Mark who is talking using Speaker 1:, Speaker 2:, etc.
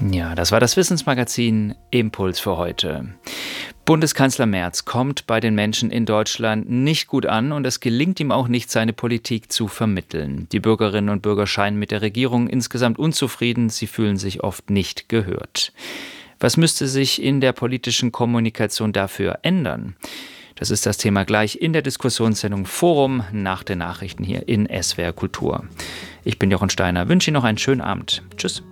Speaker 1: Ja, das war das Wissensmagazin Impuls für heute. Bundeskanzler Merz kommt bei den Menschen in Deutschland nicht gut an und es gelingt ihm auch nicht, seine Politik zu vermitteln. Die Bürgerinnen und Bürger scheinen mit der Regierung insgesamt unzufrieden, sie fühlen sich oft nicht gehört. Was müsste sich in der politischen Kommunikation dafür ändern? Das ist das Thema gleich in der Diskussionssendung Forum nach den Nachrichten hier in SWR Kultur. Ich bin Jochen Steiner, wünsche Ihnen noch einen schönen Abend. Tschüss.